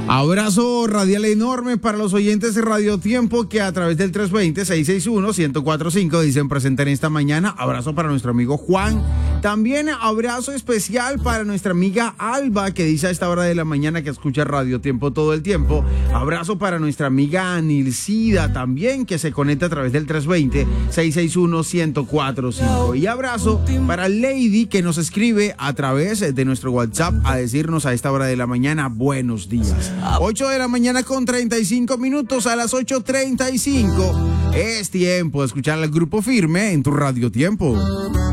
Abrazo radial enorme para los oyentes de Radio Tiempo que a través del 320-661-1045 dicen presente en esta mañana. Abrazo para nuestro amigo Juan. También abrazo especial para nuestra amiga Alba, que dice a esta hora de la mañana que escucha Radio Tiempo todo el tiempo. Abrazo para nuestra amiga Anilcida también, que se conecta a través del 320-661-1045. Y abrazo para Lady, que nos escribe a través de nuestro WhatsApp a decirnos a esta hora de la mañana buenos días. 8 de la mañana con 35 minutos. A las 8:35 es tiempo de escuchar al Grupo Firme en tu Radio Tiempo.